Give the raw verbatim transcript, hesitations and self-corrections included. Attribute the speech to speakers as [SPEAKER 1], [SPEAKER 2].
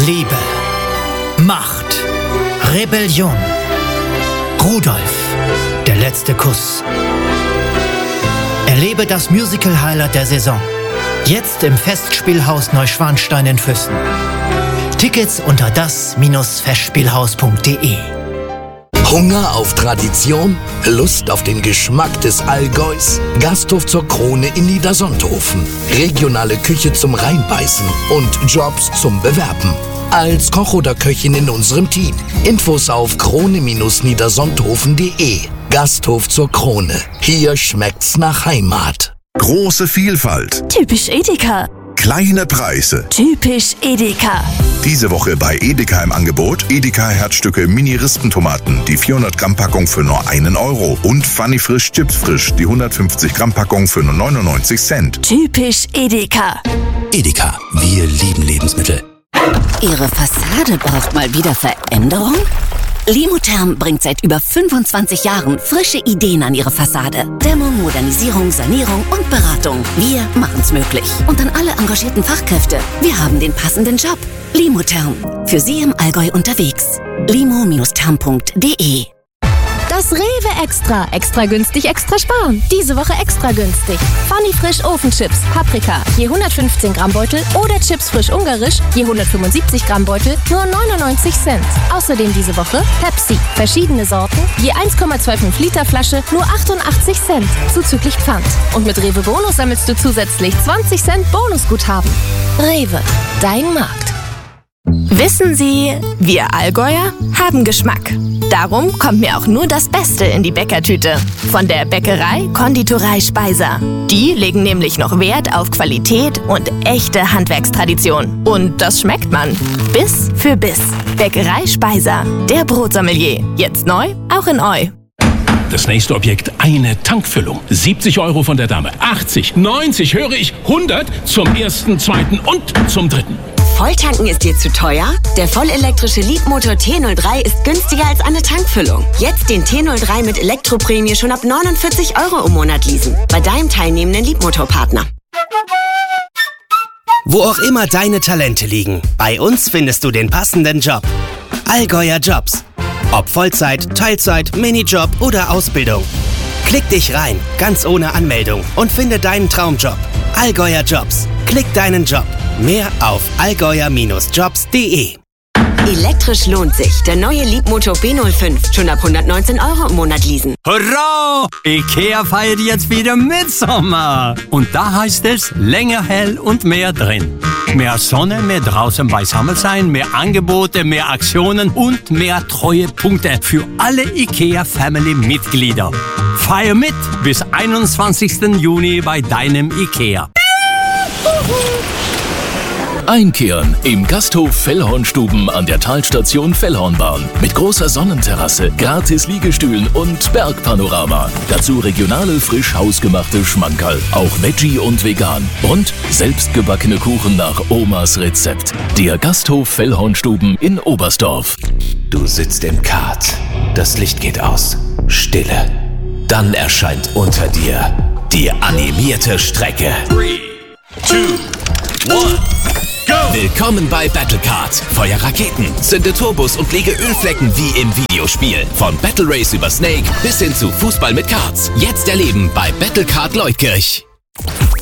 [SPEAKER 1] Liebe, Macht, Rebellion. Rudolf, der letzte Kuss. Erlebe das Musical-Highlight der Saison. Jetzt im Festspielhaus Neuschwanstein in Füssen. Tickets unter das Festspielhaus punkt de.
[SPEAKER 2] Hunger auf Tradition? Lust auf den Geschmack des Allgäus? Gasthof zur Krone in Niedersonthofen. Regionale Küche zum Reinbeißen und Jobs zum Bewerben. Als Koch oder Köchin in unserem Team. Infos auf krone niedersonthofen punkt de. Gasthof zur Krone. Hier schmeckt's nach Heimat.
[SPEAKER 3] Große Vielfalt.
[SPEAKER 4] Typisch Edeka.
[SPEAKER 3] Kleine Preise.
[SPEAKER 4] Typisch Edeka.
[SPEAKER 3] Diese Woche bei Edeka im Angebot Edeka Herzstücke Mini-Rispentomaten, die vierhundert Gramm Packung für nur einen Euro und Funny Frisch Chips Frisch, die hundertfünfzig Gramm Packung für nur neunundneunzig Cent.
[SPEAKER 4] Typisch Edeka.
[SPEAKER 5] Edeka, wir lieben Lebensmittel.
[SPEAKER 6] Ihre Fassade braucht mal wieder Veränderung? Limotherm bringt seit über fünfundzwanzig Jahren frische Ideen an Ihre Fassade. Dämmung, Modernisierung, Sanierung und Beratung. Wir machen's möglich. Und an alle engagierten Fachkräfte. Wir haben den passenden Job. Limotherm. Für Sie im Allgäu unterwegs. limo Bindestrich therm punkt de.
[SPEAKER 7] Das Rewe Extra. Extra günstig, extra sparen. Diese Woche extra günstig. Funny Frisch Ofenchips, Paprika, je hundertfünfzehn Gramm Beutel oder Chips Frisch Ungarisch, je hundertfünfundsiebzig Gramm Beutel, nur neunundneunzig Cent. Außerdem diese Woche Pepsi, verschiedene Sorten, je eins Komma fünfundzwanzig Liter Flasche, nur achtundachtzig Cent, zuzüglich Pfand. Und mit Rewe Bonus sammelst du zusätzlich zwanzig Cent Bonusguthaben. Rewe, dein Markt.
[SPEAKER 8] Wissen Sie, wir Allgäuer haben Geschmack. Darum kommt mir auch nur das Beste in die Bäckertüte. Von der Bäckerei Konditorei Speiser. Die legen nämlich noch Wert auf Qualität und echte Handwerkstradition. Und das schmeckt man. Biss für Biss. Bäckerei Speiser. Der Brotsommelier. Jetzt neu, auch in Eu.
[SPEAKER 9] Das nächste Objekt, eine Tankfüllung. siebzig Euro von der Dame. achtzig, neunzig, höre ich, hundert zum ersten, zweiten und zum dritten.
[SPEAKER 10] Volltanken ist dir zu teuer? Der vollelektrische Leapmotor T null drei ist günstiger als eine Tankfüllung. Jetzt den T null drei mit Elektroprämie schon ab neunundvierzig Euro im Monat leasen. Bei deinem teilnehmenden Leapmotor-Partner.
[SPEAKER 11] Wo auch immer deine Talente liegen, bei uns findest du den passenden Job. Allgäuer Jobs. Ob Vollzeit, Teilzeit, Minijob oder Ausbildung. Klick dich rein, ganz ohne Anmeldung und finde deinen Traumjob. Allgäuer Jobs. Klick deinen Job. Mehr auf allgäuer Jobs punkt de.
[SPEAKER 10] Elektrisch lohnt sich. Der neue Leapmotor B null fünf. Schon ab hundertneunzehn Euro im Monat leasen.
[SPEAKER 12] Hurra! IKEA feiert jetzt wieder Mitsommer. Und da heißt es, länger hell und mehr drin. Mehr Sonne, mehr draußen beisammen sein, mehr Angebote, mehr Aktionen und mehr Treuepunkte für alle IKEA-Family-Mitglieder. Feier mit bis einundzwanzigsten Juni bei deinem IKEA.
[SPEAKER 13] Einkehren im Gasthof Fellhornstuben an der Talstation Fellhornbahn. Mit großer Sonnenterrasse, gratis Liegestühlen und Bergpanorama. Dazu regionale, frisch hausgemachte Schmankerl. Auch Veggie und vegan. Und selbstgebackene Kuchen nach Omas Rezept. Der Gasthof Fellhornstuben in Oberstdorf.
[SPEAKER 5] Du sitzt im Kart. Das Licht geht aus. Stille. Dann erscheint unter dir die animierte Strecke.
[SPEAKER 14] Three, two, one. Go!
[SPEAKER 5] Willkommen bei Battlecard. Feuer Raketen, zünde Turbos und lege Ölflecken wie im Videospiel. Von Battle Race über Snake bis hin zu Fußball mit Karts. Jetzt erleben bei Battlecard Leutkirch.